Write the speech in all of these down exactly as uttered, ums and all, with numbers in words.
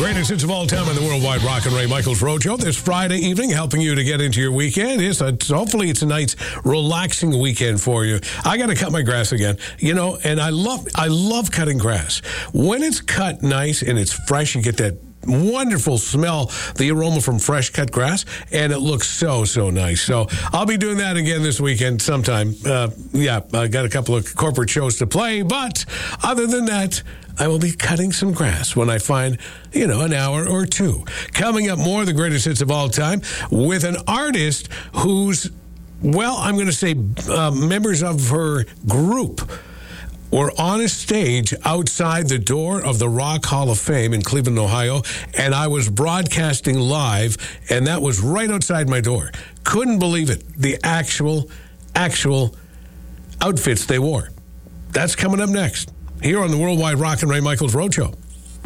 Greatest hits of all time on the Worldwide Rock and Ray Michaels Roadshow this Friday evening, helping you to get into your weekend. Yes, it's, hopefully it's a nice, relaxing weekend for you. I got to cut my grass again, you know, and I love, I love cutting grass. When it's cut nice and it's fresh, you get that wonderful smell, the aroma from fresh cut grass, and it looks so, so nice. So I'll be doing that again this weekend sometime. Uh, yeah, I got a couple of corporate shows to play, but other than that, I will be cutting some grass when I find, you know, an hour or two. Coming up, more of the greatest hits of all time with an artist who's, well, I'm going to say uh, members of her group were on a stage outside the door of the Rock Hall of Fame in Cleveland, Ohio, and I was broadcasting live, and that was right outside my door. Couldn't believe it. The actual, actual outfits they wore. That's coming up next, here on the Worldwide Rock and Ray Michaels Roadshow.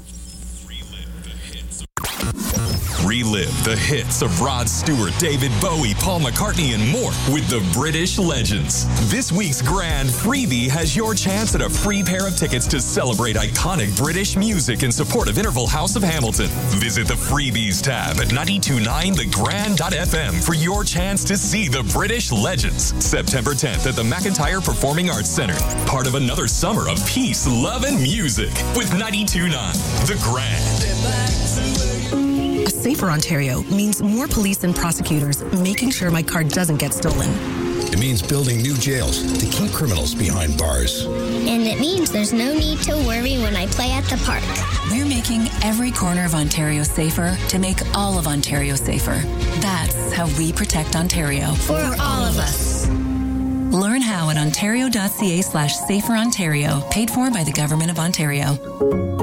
Relive the hits of Rod Stewart, David Bowie, Paul McCartney, and more with the British Legends. This week's grand freebie has your chance at a free pair of tickets to celebrate iconic British music in support of Interval House of Hamilton. Visit the freebies tab at nine two nine the grand dot f m for your chance to see the British Legends. September tenth at the McIntyre Performing Arts Center. Part of another summer of peace, love, and music with ninety-two point nine The Grand. A safer Ontario means more police and prosecutors making sure my car doesn't get stolen. It means building new jails to keep criminals behind bars. And it means there's no need to worry when I play at the park. We're making every corner of Ontario safer to make all of Ontario safer. That's how we protect Ontario. For all of us. Learn how at ontario.ca slash safer Ontario, paid for by the Government of Ontario.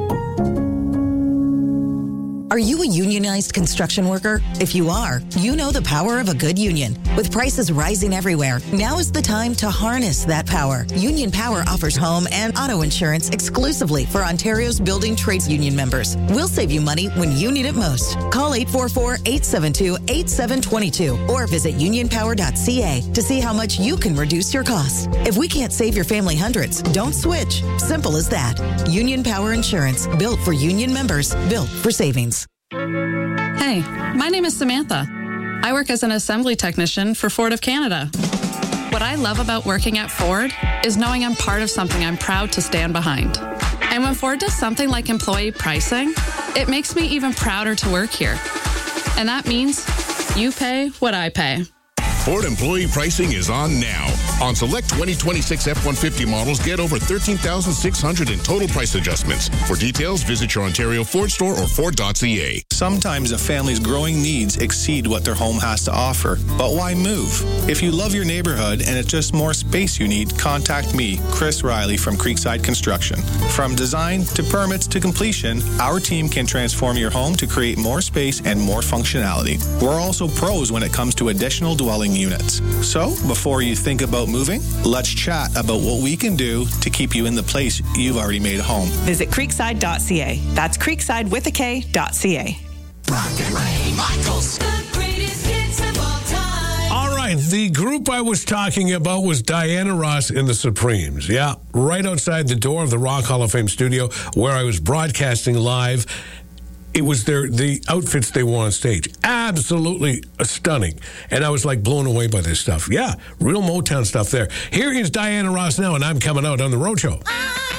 Are you a unionized construction worker? If you are, you know the power of a good union. With prices rising everywhere, now is the time to harness that power. Union Power offers home and auto insurance exclusively for Ontario's building trades union members. We'll save you money when you need it most. Call eight four four, eight seven two, eight seven two two or visit union power dot c a to see how much you can reduce your costs. If we can't save your family hundreds, don't switch. Simple as that. Union Power Insurance, built for union members, built for savings. Hey, my name is Samantha. I work as an assembly technician for Ford of Canada. What I love about working at Ford is knowing I'm part of something I'm proud to stand behind. And when Ford does something like employee pricing, it makes me even prouder to work here. And that means you pay what I pay. Ford employee pricing is on now. On select twenty twenty-six F one fifty models, get over thirteen thousand six hundred dollars in total price adjustments. For details, visit your Ontario Ford store or Ford dot c a. Sometimes a family's growing needs exceed what their home has to offer. But why move? If you love your neighborhood and it's just more space you need, contact me, Chris Riley from Creekside Construction. From design to permits to completion, our team can transform your home to create more space and more functionality. We're also pros when it comes to additional dwelling units. So, before you think about moving, let's chat about what we can do to keep you in the place you've already made home. Visit creekside dot c a. That's creekside with a K dot c a. Rock and Ray Michaels. The greatest hits of all time. All right, the group I was talking about was Diana Ross and the Supremes. Yeah, right outside the door of the Rock Hall of Fame studio where I was broadcasting live. It was their the outfits they wore on stage. Absolutely stunning. And I was like blown away by this stuff. Yeah, real Motown stuff there. Here is Diana Ross now, and I'm coming out on the Roadshow.